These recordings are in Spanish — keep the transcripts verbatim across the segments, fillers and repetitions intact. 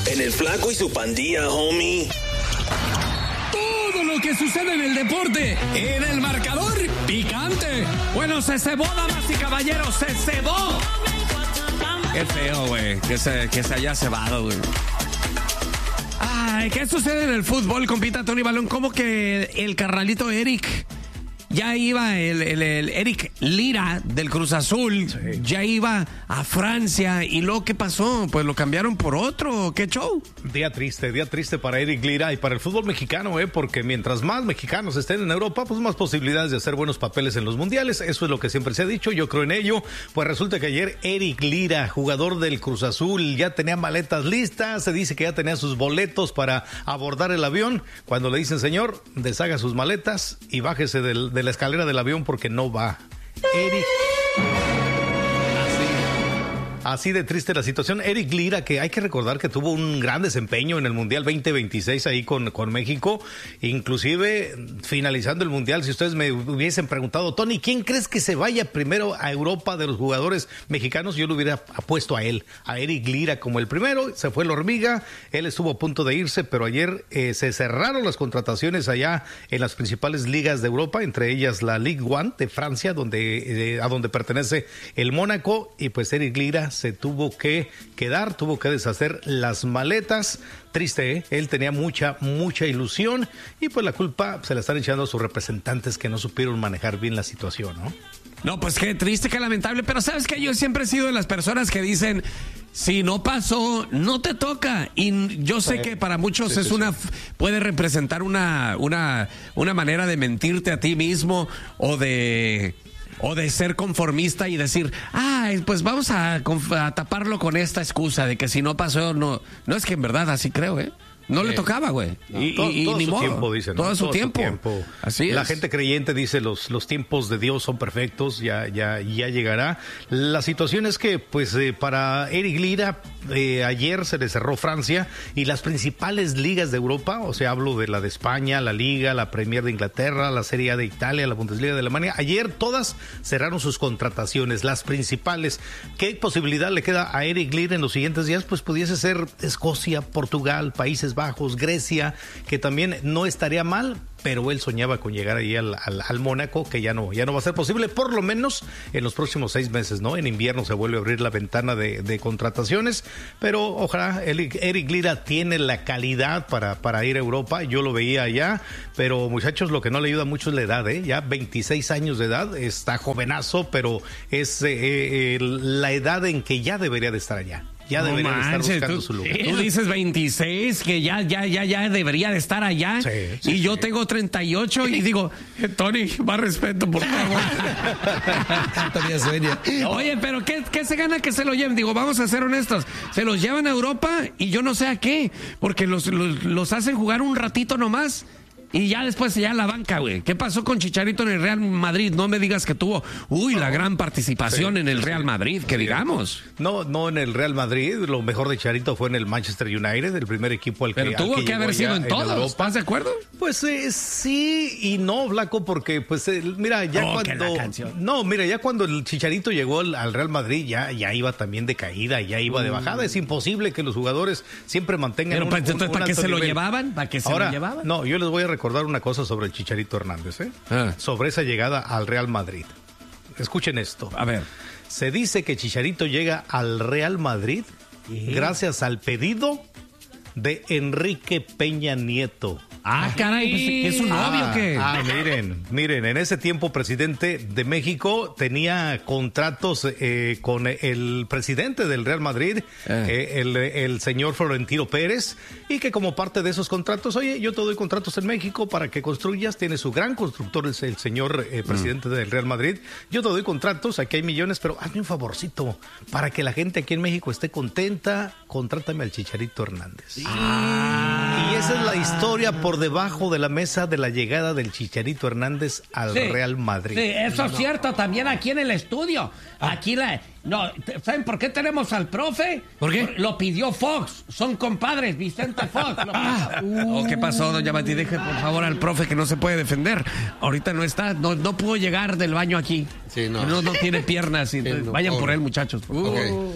En el Flaco y su pandilla, homie. Todo lo que sucede en el deporte, en el marcador picante. Bueno, se cebó, damas y caballeros, se cebó. Qué feo, güey, que se, que se haya cebado, güey. Ay, ¿qué sucede en el fútbol, compita Tony Balón? ¿Cómo que el carnalito Eric ya iba, el, el, el Eric Lira del Cruz Azul, sí, ya iba a Francia? ¿Y luego qué pasó? Pues lo cambiaron por otro. ¿Qué show? Día triste, día triste para Eric Lira y para el fútbol mexicano, ¿eh? Porque mientras más mexicanos estén en Europa, pues más posibilidades de hacer buenos papeles en los mundiales. Eso es lo que siempre se ha dicho, yo creo en ello. Pues resulta que ayer Eric Lira, jugador del Cruz Azul, ya tenía maletas listas, se dice que ya tenía sus boletos para abordar el avión. Cuando le dicen, señor, deshaga sus maletas y bájese del, de la escalera del avión porque no va. Eric... Así de triste la situación. Eric Lira, que hay que recordar que tuvo un gran desempeño en el Mundial veinte veintiséis ahí con, con México, inclusive finalizando el Mundial. Si ustedes me hubiesen preguntado, Tony, ¿quién crees que se vaya primero a Europa de los jugadores mexicanos? Yo lo hubiera apuesto a él, a Eric Lira como el primero. Se fue la hormiga, él estuvo a punto de irse, pero ayer eh, se cerraron las contrataciones allá en las principales ligas de Europa, entre ellas la Ligue uno de Francia, donde eh, a donde pertenece el Mónaco, y pues Eric Lira se tuvo que quedar, tuvo que deshacer las maletas. Triste, ¿eh? Él tenía mucha, mucha ilusión y pues la culpa se la están echando a sus representantes que no supieron manejar bien la situación, ¿no? No, pues qué triste, qué lamentable, pero ¿sabes qué? Yo siempre he sido de las personas que dicen, si no pasó, no te toca. Y yo sé sí, que para muchos sí, es sí, una, sí. puede representar una, una, una manera de mentirte a ti mismo o de... o de ser conformista y decir, ah, pues vamos a, a taparlo con esta excusa de que si no pasó, no. No, es que en verdad así creo, ¿eh? No sí. le tocaba, güey. No, y, todo, y, todo, y su tiempo, dicen, ¿no? todo su todo tiempo. su tiempo. Así es. La gente creyente dice los, los tiempos de Dios son perfectos, ya, ya, ya llegará. La situación es que, pues, eh, para Eric Lira, eh, ayer se le cerró Francia y las principales ligas de Europa, o sea, hablo de la de España, la Liga, la Premier de Inglaterra, la Serie A de Italia, la Bundesliga de Alemania, ayer todas cerraron sus contrataciones, las principales. ¿Qué posibilidad le queda a Eric Lira en los siguientes días? Pues pudiese ser Escocia, Portugal, Países Bajos, Grecia, que también no estaría mal, pero él soñaba con llegar ahí al, al, al Mónaco, que ya no, ya no va a ser posible, por lo menos en los próximos seis meses, ¿no? En invierno se vuelve a abrir la ventana de, de contrataciones, pero ojalá Eric, Eric Lira tiene la calidad para, para ir a Europa, yo lo veía allá, pero muchachos, lo que no le ayuda mucho es la edad, ¿eh? Ya veintiséis años de edad, está jovenazo, pero es eh, eh, la edad en que ya debería de estar allá. Ya no debería manches, de estar buscando tú, su lugar. Tú dices veintiséis, que ya, ya, ya, ya debería de estar allá. Sí, sí, y yo sí. tengo treinta y ocho y digo, eh, Tony, más respeto, por favor. Todavía sueña. Oye, pero ¿qué, ¿qué se gana que se lo lleven? Digo, vamos a ser honestos. Se los llevan a Europa y yo no sé a qué, porque los, los, los hacen jugar un ratito nomás. Y ya después ya la banca, güey. ¿Qué pasó con Chicharito en el Real Madrid? No me digas que tuvo, uy, la gran participación sí, en el Real Madrid, que sí. digamos. No, no en el Real Madrid. Lo mejor de Chicharito fue en el Manchester United, el primer equipo al que Pero tuvo al que, que haber sido en todos. En ¿Estás de acuerdo? Pues eh, sí y no, Blanco, porque pues eh, mira, ya oh, cuando... la canción. No, mira, ya cuando el Chicharito llegó al, al Real Madrid, ya, ya iba también de caída, ya iba uh. de bajada. Es imposible que los jugadores siempre mantengan Pero un, para, un, un, ¿para qué se nivel. lo llevaban? ¿Para qué se Ahora, lo llevaban? No, yo les voy a recordar una cosa sobre el Chicharito Hernández, ¿eh? Ah. Sobre esa llegada al Real Madrid. Escuchen esto. A ver. Se dice que Chicharito llega al Real Madrid ¿Sí? gracias al pedido de Enrique Peña Nieto. Ah, caray, pues, ¿qué es su novio ah, o qué? Ah, miren, miren, en ese tiempo presidente de México tenía contratos eh, con el presidente del Real Madrid, eh. Eh, el, el señor Florentino Pérez, y que como parte de esos contratos, oye, yo te doy contratos en México para que construyas, tiene su gran constructor, el, el señor eh, presidente mm. del Real Madrid, yo te doy contratos, aquí hay millones, pero hazme un favorcito, para que la gente aquí en México esté contenta, contrátame al Chicharito Hernández. Sí. Ah. Y esa es la historia por debajo de la mesa de la llegada del Chicharito Hernández al sí, Real Madrid. Sí, eso es no. cierto también aquí en el estudio. Aquí la... No, ¿saben por qué tenemos al profe? ¿Por qué? Lo pidió Fox. Son compadres, Vicente Fox. Lo... Ah, uh. oh, ¿qué pasó, doña Mati? Deje por favor al profe que no se puede defender. Ahorita no está, no, no pudo llegar del baño aquí. Sí, no. No, no tiene piernas. Y, sí, no. Vayan oh, por él, muchachos. Uh. Okay.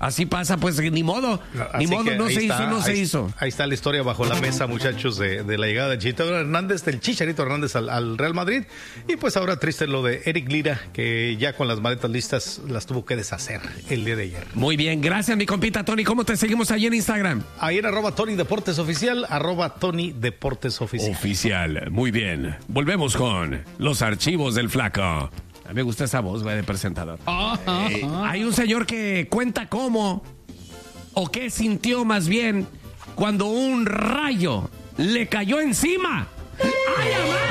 Así pasa, pues ni modo. Ni Así modo, no se está, hizo, no se ahí, hizo. Ahí está la historia bajo la mesa, muchachos, de, de la llegada del Chicharito Hernández, del Chicharito Hernández al, al Real Madrid. Y pues ahora triste lo de Eric Lira, que ya con las maletas listas las tuvo que deshacer el día de ayer. Muy bien, gracias mi compita Tony. ¿Cómo te seguimos ahí en Instagram? Ahí en arroba Tony Deportes Oficial, arroba Tony Deportes Oficial. Oficial, muy bien. Volvemos con los archivos del flaco. A mí me gusta esa voz, güey, de presentador. Eh, hay un señor que cuenta cómo, o qué sintió más bien, cuando un rayo le cayó encima. ¡Ay, amá!